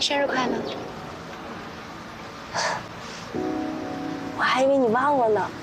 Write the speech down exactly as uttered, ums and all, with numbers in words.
生日快乐！ 我还以为你忘了呢。